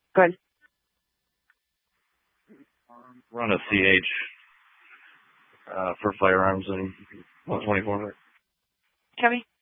Good. Run a CH for firearms and 124. Copy.